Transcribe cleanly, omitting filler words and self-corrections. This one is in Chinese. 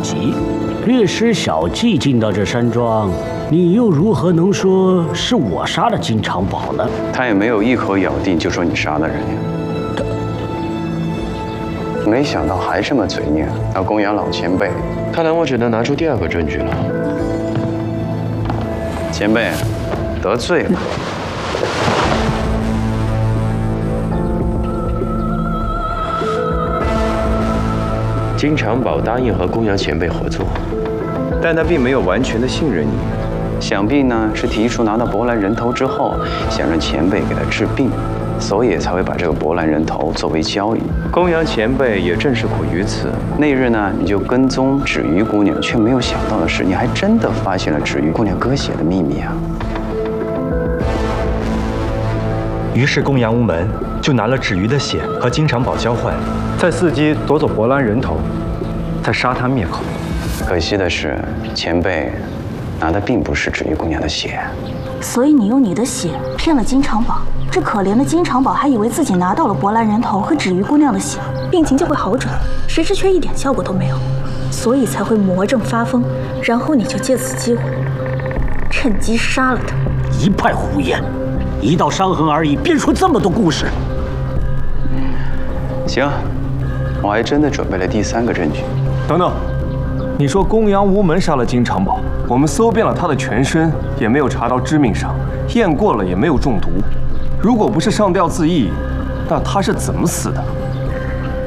急。略施小计进到这山庄，你又如何能说是我杀了金长宝呢？ 他也没有一口咬定就说你杀了人呀。没想到还这么嘴硬，要供养老前辈。 看来我只能拿出第二个证据了。 前辈，得罪了。 金长宝答应和公羊前辈合作，但他并没有完全的信任你。 想必呢是提出拿到博兰人头之后，想让前辈给他治病，所以才会把这个博兰人头作为交易。 公羊前辈也正是苦于此。 那日呢，你就跟踪芷鱼姑娘，却没有想到的是，你还真的发现了芷鱼姑娘割血的秘密啊！ 于是公羊无门就拿了芷鱼的血和金长宝交换，再伺机夺走博兰人头，再杀他灭口。 可惜的是，前辈拿的并不是芷鱼姑娘的血。 所以你用你的血骗了金长宝，这可怜的金长宝还以为自己拿到了博兰人头和芷鱼姑娘的血，病情就会好转，谁知却一点效果都没有，所以才会魔怔发疯，然后你就借此机会趁机杀了他。 一派胡言！一道伤痕而已，编出这么多故事。 行，我还真的准备了第三个证据。 等等，你说公羊无门杀了金长宝，我们搜遍了他的全身，也没有查到致命伤，验过了也没有中毒。如果不是上吊自缢，那他是怎么死的？